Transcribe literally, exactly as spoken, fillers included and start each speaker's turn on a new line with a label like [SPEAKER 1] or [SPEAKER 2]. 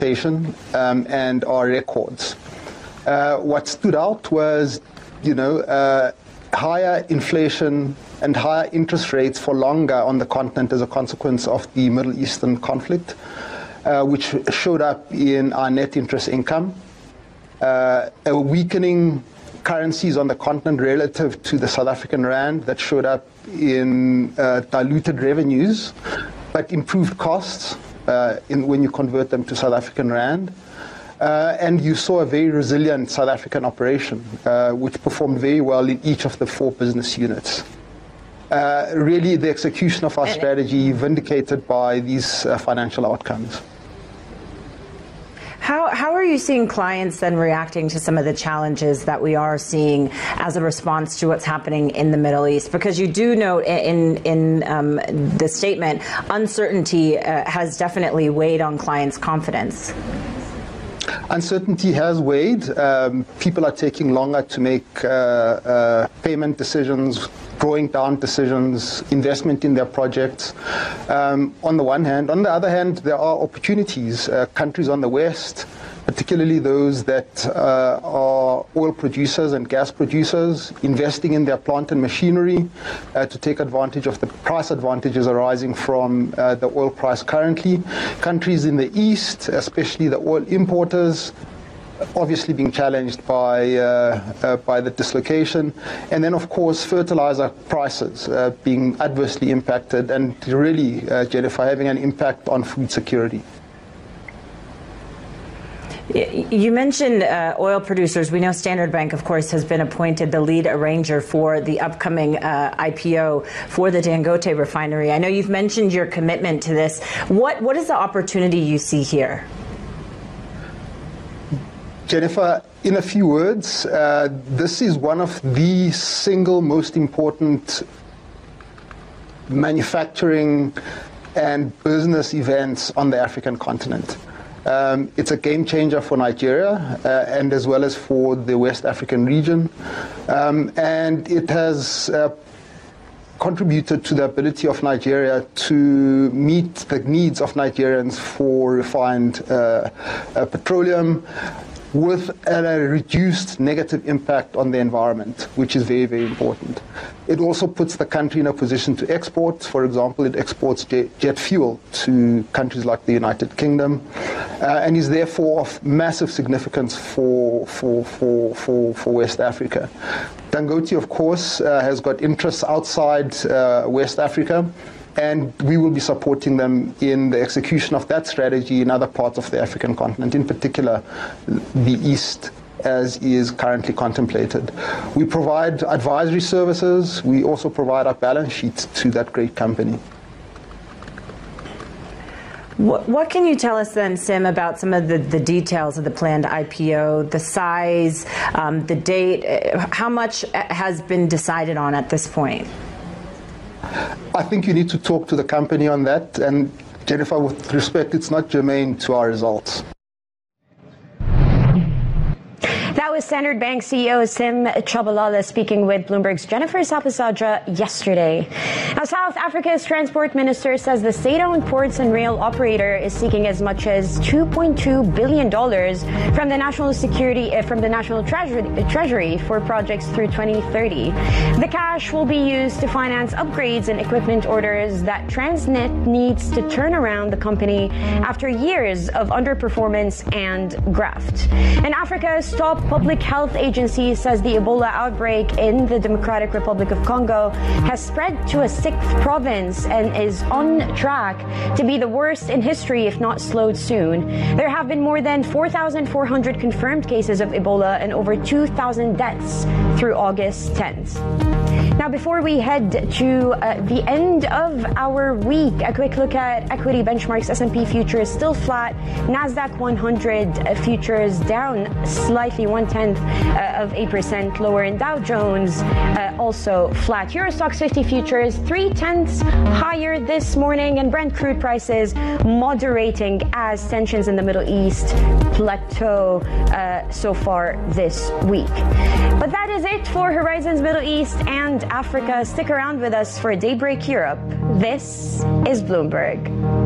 [SPEAKER 1] reputation um, and our records. Uh, what stood out was, you know, uh, higher inflation and higher interest rates for longer on the continent as a consequence of the Middle Eastern conflict, uh, which showed up in our net interest income, uh, a weakening currencies on the continent relative to the South African rand that showed up in uh, diluted revenues, but improved costs uh, in, when you convert them to South African rand. Uh, and you saw a very resilient South African operation, uh, which performed very well in each of the four business units. Uh, really, the execution of our strategy vindicated by these uh, financial outcomes.
[SPEAKER 2] How, how are you seeing clients then reacting to some of the challenges that we are seeing as a response to what's happening in the Middle East? Because you do note in, in um, the statement, uncertainty uh, has definitely weighed on clients' confidence.
[SPEAKER 1] Uncertainty has weighed. Um, people are taking longer to make uh, uh, payment decisions, drawing down decisions, investment in their projects. Um, on the one hand. On the other hand, there are opportunities. Uh, countries on the West, particularly those that uh, are oil producers and gas producers, investing in their plant and machinery uh, to take advantage of the price advantages arising from uh, the oil price currently. Countries in the East, especially the oil importers, obviously being challenged by uh, uh, by the dislocation, and then of course fertilizer prices uh, being adversely impacted, and really, uh, Jennifer, having an impact on food security.
[SPEAKER 2] You mentioned uh, oil producers. We know Standard Bank, of course, has been appointed the lead arranger for the upcoming uh, I P O for the Dangote refinery. I know you've mentioned your commitment to this. What what is the opportunity you see here?
[SPEAKER 1] Jennifer, in a few words, uh, this is one of the single most important manufacturing and business events on the African continent. Um, it's a game changer for Nigeria uh, and as well as for the West African region. Um, and it has uh, contributed to the ability of Nigeria to meet the needs of Nigerians for refined uh, uh, petroleum, with a reduced negative impact on the environment, which is very, very important. It also puts the country in a position to export. For example, it exports jet fuel to countries like the United Kingdom, uh, and is therefore of massive significance for, for, for, for, for West Africa. Dangote, of course, uh, has got interests outside uh, West Africa, and we will be supporting them in the execution of that strategy in other parts of the African continent, in particular the East, as is currently contemplated. We provide advisory services. We also provide our balance sheets to that great company.
[SPEAKER 2] What, what can you tell us then, Sim, about some of the, the details of the planned I P O, the size, um, the date? How much has been decided on at this point?
[SPEAKER 1] I think you need to talk to the company on that, and Jennifer, with respect, it's not germane to our results.
[SPEAKER 3] That was Standard Bank C E O Sim Tshabalala speaking with Bloomberg's Jennifer Sapasadra yesterday. Now, South Africa's transport minister says the state-owned ports and rail operator is seeking as much as two point two billion dollars from the national security uh, from the national treasury, treasury for projects through twenty thirty. The cash will be used to finance upgrades and equipment orders that Transnet needs to turn around the company after years of underperformance and graft. And Africa's top public health agency says the Ebola outbreak in the Democratic Republic of Congo has spread to a sixth province and is on track to be the worst in history, if not slowed soon. There have been more than four thousand four hundred confirmed cases of Ebola and over two thousand deaths through August tenth. Now, before we head to uh, the end of our week, a quick look at equity benchmarks. S and P futures still flat. NASDAQ one hundred futures down slightly, one-tenth uh, of eight percent lower. And Dow Jones uh, also flat. Euro Stoxx fifty futures three-tenths higher this morning. And Brent crude prices moderating as tensions in the Middle East plateau uh, so far this week. But that is it for Horizons Middle East and Africa. Stick around with us for Daybreak Europe. This is Bloomberg.